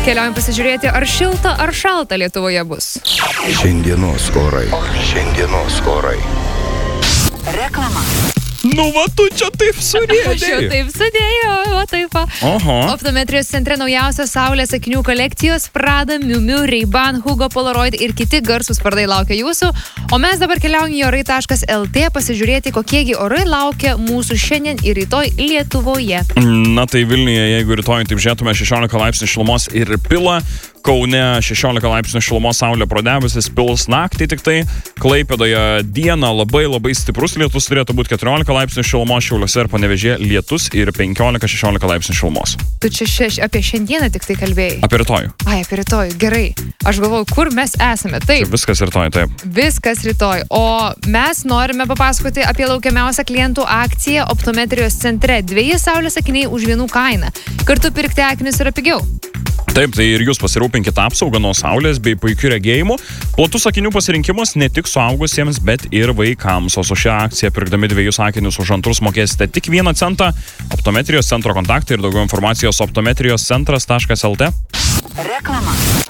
Keliaujam pasižiūrėti, ar šilta, ar šalta Lietuvoje bus. Šiandienos orai. Reklama. Nu, va, tu čia taip Aš jau surėdėjai. taip sudėjau, va taip. Oho. Optometrijos centre naujausios saulės akinių kolekcijos Prada, Miu Miu, Ray-Ban, Hugo, Polaroid ir kiti garsūs vardai laukia jūsų. O mes dabar keliaujame į orai.lt pasižiūrėti, kokiegi orai laukia mūsų šiandien ir rytoj Lietuvoje. Na tai Vilniuje, jeigu rytoj taip žiūrėtume 16 laipsnių šilumos ir pila, Kaune 16 laipsnių šilumos, saulė pradebusis, pils naktį tik tai, Klaipėdoje dieną labai stiprus lietus, turėtų būti 14 laipsnių šilumos, Šiauliuose ir Panevėžyje lietus ir 15-16 laipsnių šilumos. Tu čia apie šiandieną tik tai kalbėjai. Apie rytojų. Ai, apie rytojų, gerai. Aš galvoju, kur mes esame. Taip. Viskas rytoj, taip. Viskas rytoj. O mes norime papasakoti apie laukiamiausią klientų akciją Optometrijos centre. 2 saulės akiniai už 1 kainą. Kartu pirkti akinius yra pigiau. Taip, tai ir jūs pasirūpinkite apsaugą nuo saulės bei puikių regėjimų. Platus akinių pasirinkimas ne tik suaugusiems, bet ir vaikams. O su šią akciją pirkdami 2 akinius už antrus mokėsite tik 1 centą. Optometrijos centro kontaktai ir daugiau informacijos optometrijoscentras.lt. Reklama.